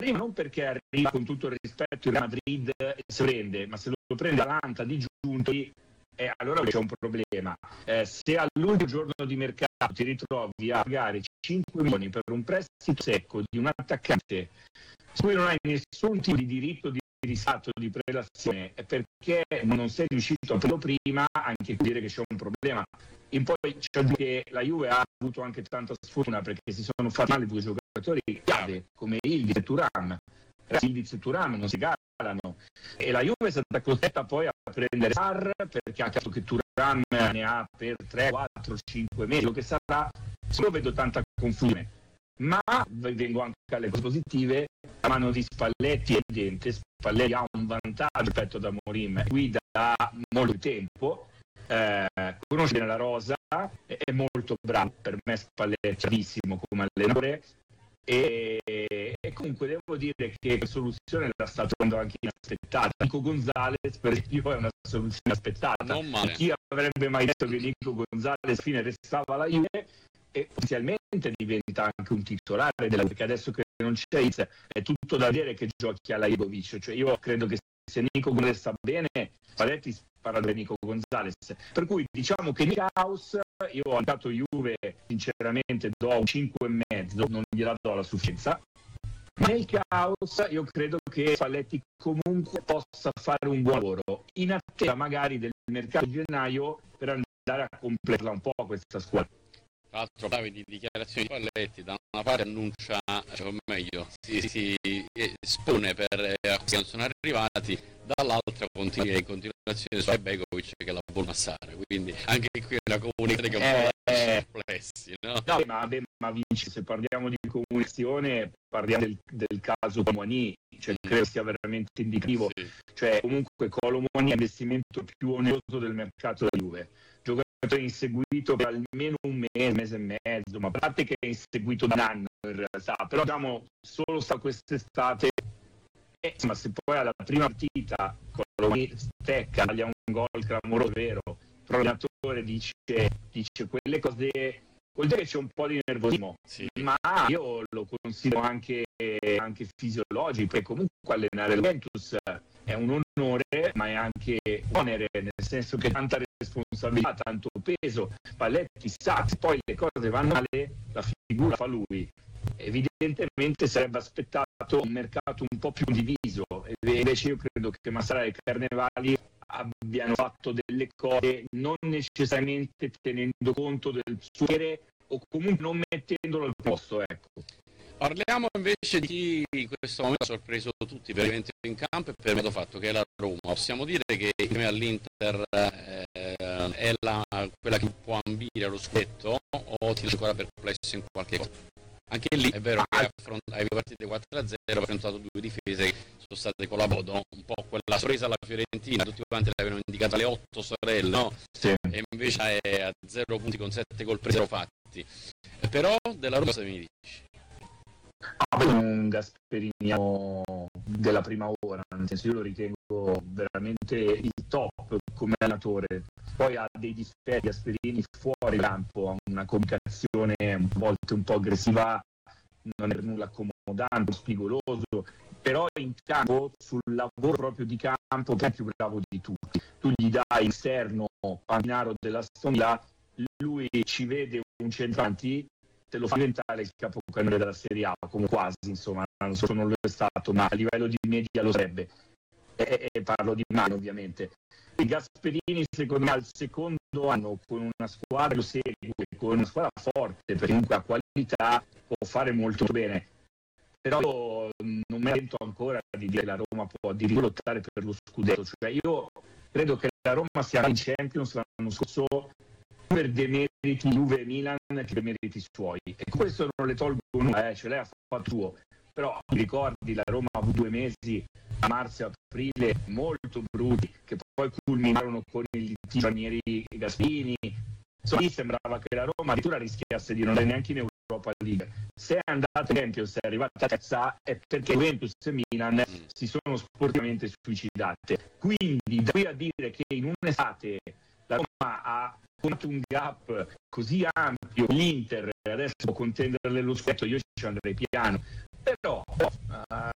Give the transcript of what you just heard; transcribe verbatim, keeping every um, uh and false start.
Prima non perché arriva con tutto il rispetto il Real Madrid e si prende, ma se lo prende l'Atalanta di giunto, eh, allora c'è un problema. Eh, se all'ultimo giorno di mercato ti ritrovi a pagare cinque milioni per un prestito secco di un attaccante su cui non hai nessun tipo di diritto di riscatto, di prelazione, è perché non sei riuscito a farlo prima, anche dire che c'è un problema. E poi c'è che la Juve ha avuto anche tanta sfortuna perché si sono fatti male due giocatori chiave come Ildiz e Thuram. Ildiz e Thuram non si regalano e la Juve è stata costretta poi a prendere Sarr perché ha capito che Thuram ne ha per tre, quattro, cinque mesi, lo che sarà. Solo vedo tanta confusione. Ma vengo anche alle cose positive. La mano di Spalletti è evidente. Spalletti ha un vantaggio rispetto ad Amorim, guida da molto tempo, eh, conosce bene la rosa, è molto bravo. Per me Spalletti è bravissimo come allenatore e, e comunque devo dire che la soluzione la sta trovando anche inaspettata. Nico Gonzalez per esempio è una soluzione aspettata. Chi avrebbe mai detto che Nico Gonzalez alla fine restava alla Juve e potenzialmente diventa anche un titolare della, perché adesso che non c'è Ildiz è tutto da vedere che giochi alla Ibovic, cioè io credo che se Nico Gonzalez sta bene Spalletti parla di Nico Gonzalez, per cui diciamo che nel caos io ho dato Juve sinceramente do un cinque e mezzo, non gliela do la sufficienza. Nel caos io credo che Spalletti comunque possa fare un buon lavoro in attesa magari del mercato di gennaio per andare a completarla un po' questa squadra. Tra l'altro parlavi di dichiarazioni di Spalletti, da una parte annuncia, cioè, o meglio, si, si espone per acquisti che non sono arrivati, dall'altra continua in continuazione su Begovic che la vuole passare, quindi anche qui è una comunicazione che è un po' eh, complessi, no? No, ma, beh, ma Vinci, se parliamo di comunicazione parliamo del, del caso Colomoni, cioè credo sia veramente indicativo, sì. Cioè comunque Colomoni è l'investimento più oneroso del mercato della Juve, giocatore inseguito per almeno un mese, mese e mezzo, ma a parte che è inseguito da un anno in realtà, però diciamo solo sta quest'estate. Eh, ma se poi alla prima partita Colomoni stecca, taglia un gol clamoroso, vero, però l'allenatore dice, dice quelle cose, vuol dire che c'è un po' di nervosismo, sì. Ma io lo considero anche, anche fisiologico, perché comunque allenare la Juventus è un onore, ma è anche un onere, nel senso che tanta responsabilità, tanto peso, Spalletti sa che poi le cose vanno male, la figura fa lui. Evidentemente sarebbe aspettato un mercato un po' più diviso, e invece io credo che Massara e Carnevali abbiano fatto delle cose non necessariamente tenendo conto del suo potere o comunque non mettendolo al posto, ecco. Parliamo invece di chi in questo momento ha sorpreso tutti per l'evento in campo e per il fatto che è la Roma. Possiamo dire che insieme all'Inter eh, è la, quella che può ambire allo scudetto o ti lascia ancora perplesso in qualche cosa? Anche lì è vero che avevi partite quattro a zero, hai affrontato due difese che sono state con la Bodo, un po' quella sorpresa alla Fiorentina, tutti quanti l'avevano indicata le otto sorelle, no? Sì. E invece è a zero punti con sette gol presi fatti. Però della Roma cosa mi dici? Un Gasperiniano della prima ora, nel senso io lo ritengo veramente il top come allenatore. Poi ha dei difetti Gasperini fuori campo, ha una comunicazione a volte un po' aggressiva, non è per nulla accomodante, spigoloso, però in campo, sul lavoro proprio di campo, è il più bravo di tutti. Tu gli dai l'esterno Paninaro della Stonilla, lui ci vede un centravanti, te lo fa diventare il capocannoniere della Serie A, come quasi, insomma, non so, non lo è stato, ma a livello di media lo sarebbe. E, e parlo di mano, ovviamente. E Gasperini, secondo me, al secondo anno, con una squadra lo segue, con una squadra forte, perché comunque ha qualità, può fare molto bene. Però non mi sento ancora di dire che la Roma può addirittura lottare per lo scudetto. Cioè, io credo che la Roma sia in Champions l'anno scorso per demeriti Juve e Milan che demeriti suoi, e questo non le tolgo nulla, eh, ce l'ha fatto suo, però ricordi la Roma ha avuto due mesi a marzo e aprile molto brutti che poi culminarono con il litigio Ranieri e Gasperini. Insomma, lì sembrava che la Roma addirittura rischiasse di non andare neanche in Europa League. Se è andata in Champions, è arrivata a terza, è perché Juventus e Milan si sono sportivamente suicidate. Quindi da qui a dire che in un'estate la Roma ha contato un gap così ampio, l'Inter adesso può contenderle lo scudetto, io ci andrei piano, però uh,